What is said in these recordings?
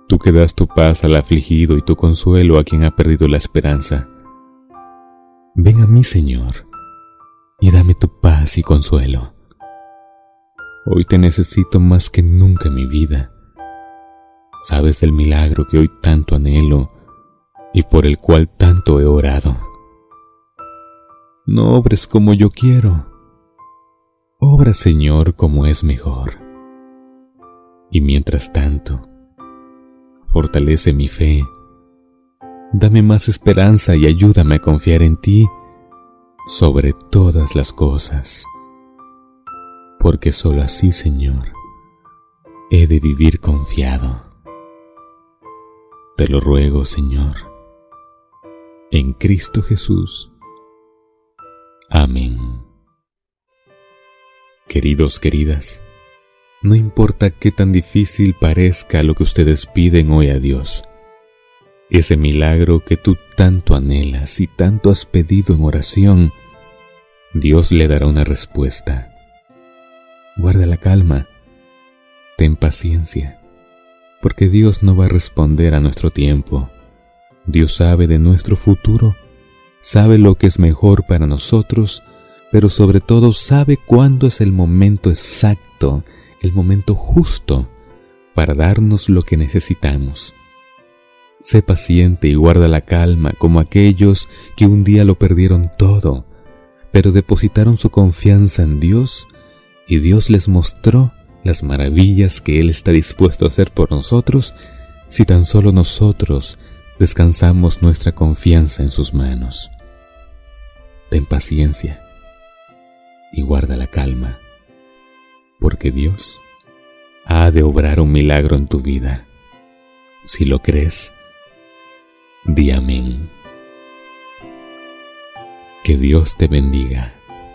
tú que das tu paz al afligido y tu consuelo a quien ha perdido la esperanza. Ven a mí, Señor, y dame tu paz y consuelo. Hoy te necesito más que nunca en mi vida. Sabes del milagro que hoy tanto anhelo y por el cual tanto he orado. No obres como yo quiero. Obra, Señor, como es mejor. Y mientras tanto, fortalece mi fe. Dame más esperanza y ayúdame a confiar en ti sobre todas las cosas. Porque solo así, Señor, he de vivir confiado. Te lo ruego, Señor, en Cristo Jesús. Amén. Queridos, queridas, no importa qué tan difícil parezca lo que ustedes piden hoy a Dios, ese milagro que tú tanto anhelas y tanto has pedido en oración, Dios le dará una respuesta. Guarda la calma, ten paciencia, porque Dios no va a responder a nuestro tiempo. Dios sabe de nuestro futuro, sabe lo que es mejor para nosotros, pero sobre todo sabe cuándo es el momento exacto, el momento justo para darnos lo que necesitamos. Sé paciente y guarda la calma como aquellos que un día lo perdieron todo, pero depositaron su confianza en Dios y Dios les mostró las maravillas que Él está dispuesto a hacer por nosotros si tan solo nosotros descansamos nuestra confianza en sus manos. Ten paciencia y guarda la calma, porque Dios ha de obrar un milagro en tu vida. Si lo crees, di amén. Que Dios te bendiga.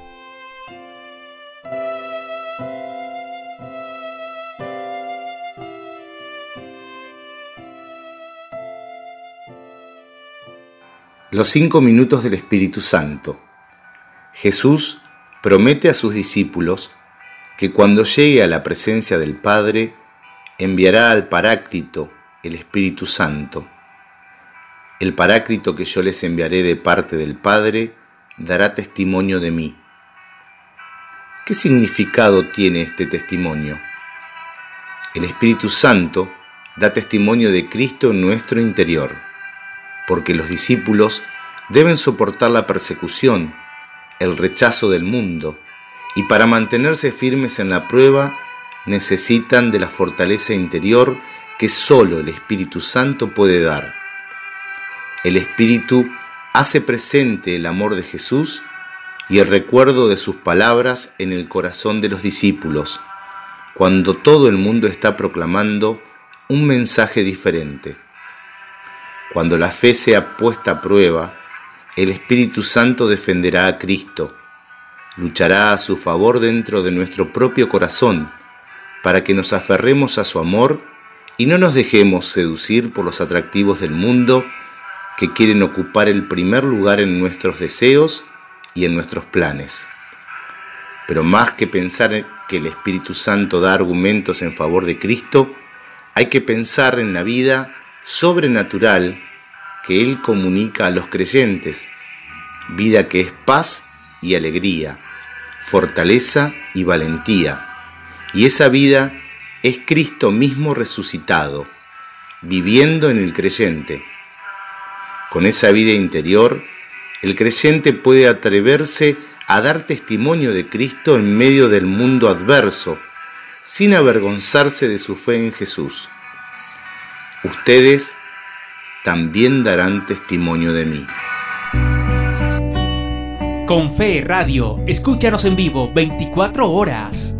Los 5 minutos del Espíritu Santo. Jesús promete a sus discípulos que cuando llegue a la presencia del Padre, enviará al Paráclito, el Espíritu Santo. El Paráclito que yo les enviaré de parte del Padre dará testimonio de mí. ¿Qué significado tiene este testimonio? El Espíritu Santo da testimonio de Cristo en nuestro interior, porque los discípulos deben soportar la persecución, el rechazo del mundo, y para mantenerse firmes en la prueba necesitan de la fortaleza interior que solo el Espíritu Santo puede dar. El Espíritu hace presente el amor de Jesús y el recuerdo de sus palabras en el corazón de los discípulos, cuando todo el mundo está proclamando un mensaje diferente. Cuando la fe sea puesta a prueba, el Espíritu Santo defenderá a Cristo, luchará a su favor dentro de nuestro propio corazón, para que nos aferremos a su amor y no nos dejemos seducir por los atractivos del mundo que quieren ocupar el primer lugar en nuestros deseos y en nuestros planes. Pero más que pensar que el Espíritu Santo da argumentos en favor de Cristo, hay que pensar en la vida sobrenatural que Él comunica a los creyentes, vida que es paz y alegría, fortaleza y valentía, y esa vida es Cristo mismo resucitado, viviendo en el creyente. Con esa vida interior, el creyente puede atreverse a dar testimonio de Cristo en medio del mundo adverso, sin avergonzarse de su fe en Jesús. Ustedes también darán testimonio de mí. Con Fe Radio, escúchanos en vivo 24 horas.